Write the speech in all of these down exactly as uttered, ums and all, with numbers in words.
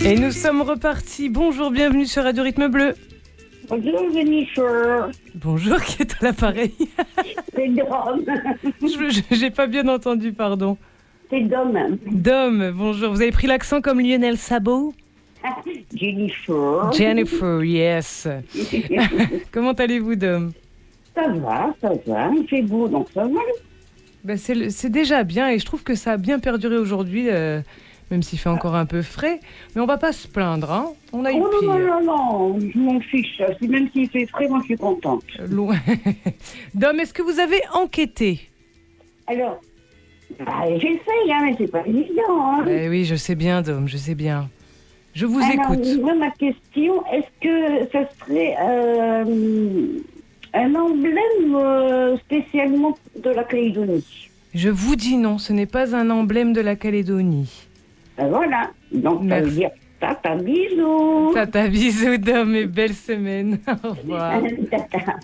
Et nous sommes repartis. Bonjour, bienvenue sur Radio Rythme Bleu. Bonjour Jennifer. Bonjour, qui est à l'appareil? C'est Dom. Je J'ai pas bien entendu, pardon. C'est Dom. Dom, bonjour. Vous avez pris l'accent comme Lionel Sabot? Jennifer. Jennifer, yes. Comment allez-vous, Dom? Ça va, ça va. Il fait beau, donc ça va. Ben c'est, le- c'est déjà bien et je trouve que ça a bien perduré aujourd'hui, euh, même s'il fait encore un peu frais. Mais on va pas se plaindre, hein. On a eu Oh non, non, pire. non, non, je m'en fiche. Si même s'il fait frais, moi je suis contente. Loin. Dom, est-ce que vous avez enquêté? Alors, bah, j'essaye, hein, mais c'est pas évident. Hein. Eh oui, je sais bien, Dom, je sais bien. Je vous Alors, écoute. moi, ma question, est-ce que ça serait euh, un emblème euh, spécialement de la Calédonie? Je vous dis non, ce n'est pas un emblème de la Calédonie. Ben voilà. Donc, ça Merci. veut dire tata, bisous. Tata, bisous, Dom, et belle semaine. Au revoir. Tata.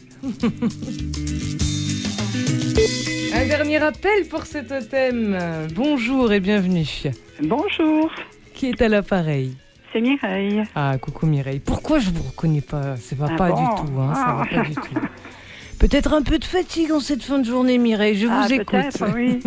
Un dernier appel pour ce totem. Bonjour et bienvenue. Bonjour, Qui est à l'appareil? c'est Mireille. Ah, coucou Mireille. Pourquoi je vous reconnais pas? Ça va Ah pas bon du tout, hein. Ça Ah. va pas du tout. Peut-être un peu de fatigue en cette fin de journée, Mireille. Je vous Ah, écoute. peut-être, oui.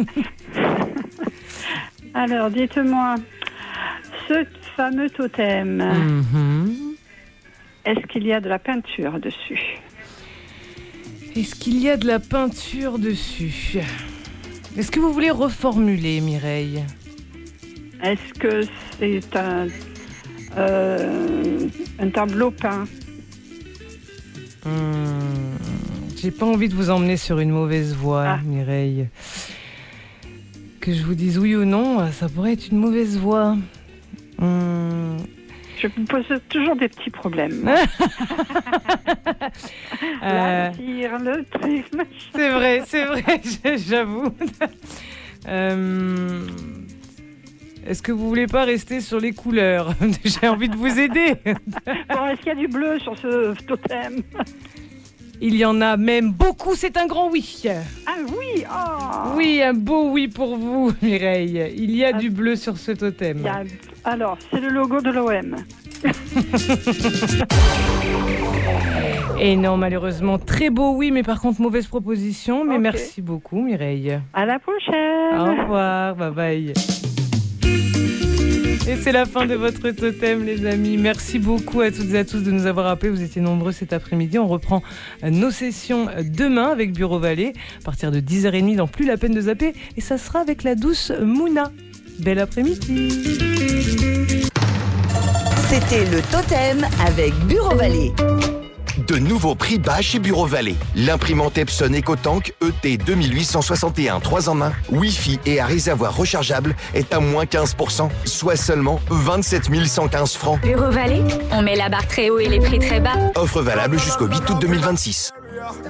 Alors, dites-moi, ce fameux totem, Mhm. est-ce qu'il y a de la peinture dessus? Est-ce qu'il y a de la peinture dessus? Est-ce que vous voulez reformuler, Mireille? Est-ce que c'est un, euh, un tableau peint? Hmm, J'ai pas envie de vous emmener sur une mauvaise voie, Ah. Mireille. Que je vous dise oui ou non, ça pourrait être une mauvaise voie. Hmm, Je me pose toujours des petits problèmes. euh, La cire, le truc, machin. c'est vrai, c'est vrai, j'avoue. Euh, Est-ce que vous voulez pas rester sur les couleurs? J'ai envie de vous aider. Bon, est-ce qu'il y a du bleu sur ce totem? Il y en a même beaucoup, c'est un grand oui. Ah oui, oh. Oui, un beau oui pour vous, Mireille. Il y a Ah. du bleu sur ce totem. Il y a- Alors, c'est le logo de l'O M. Et non, malheureusement, très beau oui, mais par contre, mauvaise proposition. Mais Ok. merci beaucoup, Mireille. À la prochaine. Au revoir, bye bye. Et c'est la fin de votre totem, les amis. Merci beaucoup à toutes et à tous de nous avoir appelés. Vous étiez nombreux cet après-midi. On reprend nos sessions demain avec Bureau Vallée, à partir de dix heures trente dans Plus la peine de zapper. Et ça sera avec la douce Mouna. Bel après-midi. C'était le totem avec Bureau Vallée. De nouveaux prix bas chez Bureau Vallée. L'imprimante Epson EcoTank E T deux mille huit cent soixante et un trois en un, Wi-Fi et à réservoir rechargeable est à moins quinze pour cent, soit seulement vingt-sept mille cent quinze francs. Bureau Vallée, on met la barre très haut et les prix très bas. Offre valable jusqu'au huit août deux mille vingt-six.